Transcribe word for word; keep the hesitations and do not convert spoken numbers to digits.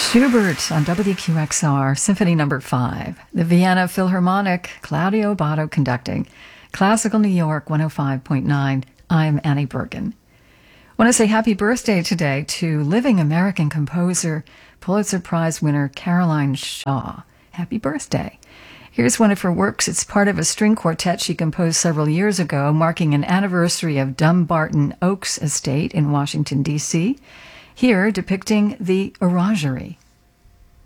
Schubert on W Q X R, Symphony Number five. The Vienna Philharmonic, Claudio Abbado conducting. Classical New York, one oh five point nine. I'm Annie Bergen. I want to say happy birthday today to living American composer, Pulitzer Prize winner Caroline Shaw. Happy birthday. Here's one of her works. It's part of a string quartet she composed several years ago, marking an anniversary of Dumbarton Oaks Estate in Washington, D C Here, depicting the Orangery.